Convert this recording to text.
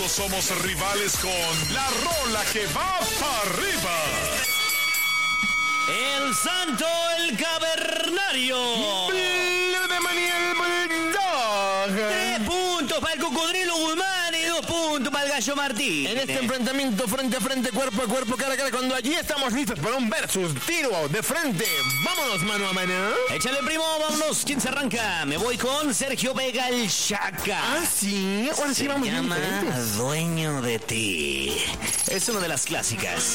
Tampoco somos rivales con la rola que va para arriba. El Santo, el Cavernario. De Maniel Bulldog. 3 puntos para el Cocodrilo Guzmán y 2 puntos para el Gallo Martín. En este enfrentamiento frente a frente, cuerpo a cuerpo, cara a cara, cuando allí estamos listos para un versus, tiro de frente. Vámonos mano a mano. Échale, primo, vámonos. ¿Quién se arranca? Me voy con Sergio Vega, el Chaca. Ah, sí, ahora sí vamos Se bien llama diferentes. Dueño de ti. Es una de las clásicas.